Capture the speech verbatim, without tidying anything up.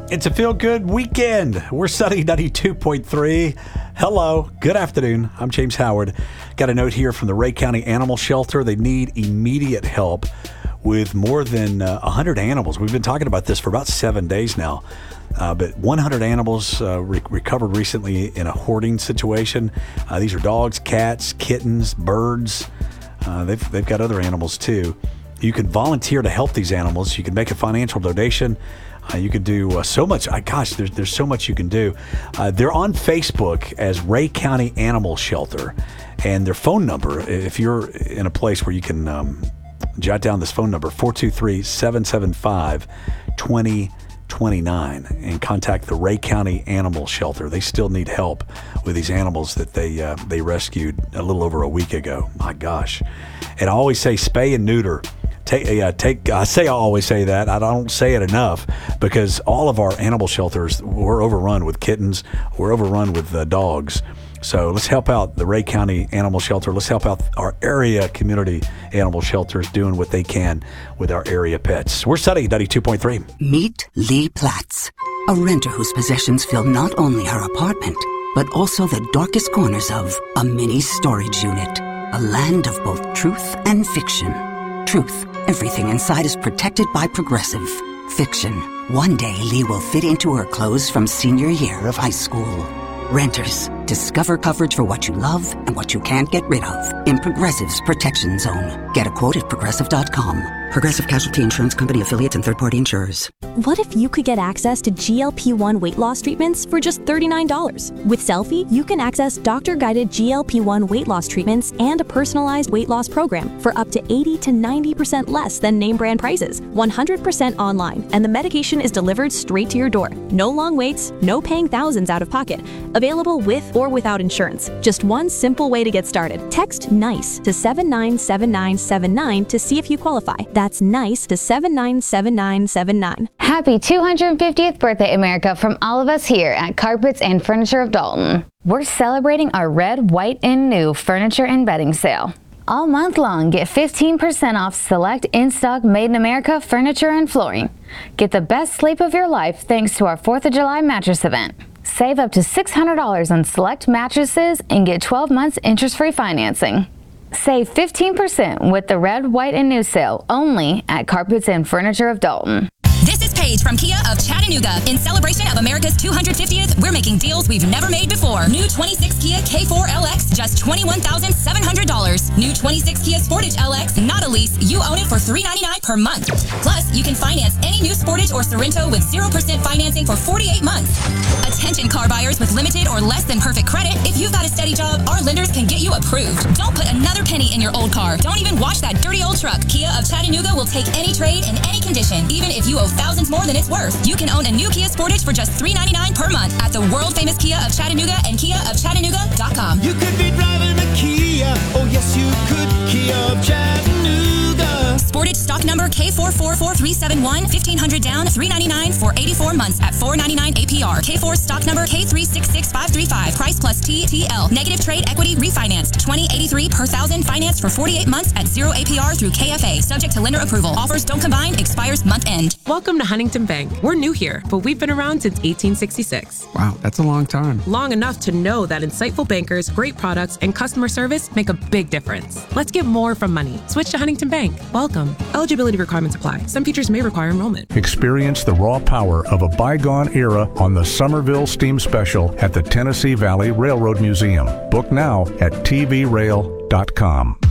It's a feel-good weekend. We're Sunny ninety-two point three. Hello. Good afternoon. I'm James Howard. Got a note here from the Ray County Animal Shelter. They need immediate help with more than uh, one hundred animals. We've been talking about this for about seven days now. Uh, but one hundred animals uh, re- recovered recently in a hoarding situation. Uh, these are dogs, cats, kittens, birds. Uh, they've, they've got other animals too. You can volunteer to help these animals. You can make a financial donation. Uh, you can do uh, so much. Uh, gosh, there's there's so much you can do. Uh, they're on Facebook as Ray County Animal Shelter, and their phone number, if you're in a place where you can um, jot down this phone number, four two three, seven seven five, two zero two nine, and contact the Ray County Animal Shelter. They still need help with these animals that they uh, they rescued a little over a week ago. My gosh. And I always say spay and neuter. Take, uh, take. I say I always say that. I don't say it enough because all of our animal shelters, we're overrun with kittens. We're overrun with uh, dogs. So let's help out the Ray County Animal Shelter. Let's help out our area community animal shelters doing what they can with our area pets. We're Sunny ninety-two point three. Meet Lee Platts, a renter whose possessions fill not only her apartment, but also the darkest corners of a mini storage unit. A land of both truth and fiction. Truth. Everything inside is protected by Progressive. Fiction. One day Lee will fit into her clothes from senior year of high school. Renters. Discover coverage for what you love and what you can't get rid of in Progressive's Protection Zone. Get a quote at Progressive dot com. Progressive Casualty Insurance Company affiliates and third-party insurers. What if you could get access to G L P one weight loss treatments for just thirty-nine dollars? With Selfie, you can access doctor-guided G L P one weight loss treatments and a personalized weight loss program for up to eighty to ninety percent less than name brand prices, one hundred percent online, and the medication is delivered straight to your door. No long waits, no paying thousands out of pocket. Available with or without insurance. Just one simple way to get started. Text NICE to seven nine seven nine seven nine to see if you qualify. That's NICE to seven nine seven nine seven nine. Happy two hundred fiftieth birthday, America, from all of us here at Carpets and Furniture of Dalton. We're celebrating our red, white, and new furniture and bedding sale. All month long, get fifteen percent off select in-stock Made in America furniture and flooring. Get the best sleep of your life thanks to our fourth of July mattress event. Save up to six hundred dollars on select mattresses and get twelve months interest-free financing. Save fifteen percent with the red, white, and new sale only at Carpets and Furniture of Dalton. This is Paige from Kia of Chattanooga. In celebration of America's two hundred fiftieth, we're making deals we've never made before. New twenty-six Kia K four L X, just twenty-one thousand seven hundred dollars. New twenty-six Kia Sportage L X, not a lease. You own it for three hundred ninety-nine dollars per month. Plus, you can finance any new Sportage or Sorento with zero percent financing for forty-eight months. Attention car buyers with limited or less than perfect credit. If you've got a steady job, our lenders can get you approved. Don't put another penny in your old car. Don't even wash that dirty old truck. Kia of Chattanooga will take any trade in any condition, even if you owe thousands more than it's worth. You can own a new Kia Sportage for just three hundred ninety-nine dollars per month at the world-famous Kia of Chattanooga and Kia of Chattanooga dot com. You could be driving a Kia, oh yes you could, Kia of Chattanooga. Sportage stock number K four four four three seven one, fifteen hundred down, three hundred ninety-nine for eighty-four months at four hundred ninety-nine A P R. K four stock number K three six six five three five, price plus T T L. Negative trade equity refinanced, twenty eighty-three per thousand, financed for forty-eight months at zero A P R through K F A. Subject to lender approval. Offers don't combine, expires month end. Welcome to Huntington Bank. We're new here, but we've been around since eighteen sixty-six. Wow, that's a long time. Long enough to know that insightful bankers, great products, and customer service make a big difference. Let's get more from money. Switch to Huntington Bank. Welcome. Eligibility requirements apply. Some features may require enrollment. Experience the raw power of a bygone era on the Somerville Steam Special at the Tennessee Valley Railroad Museum. Book now at T V rail dot com.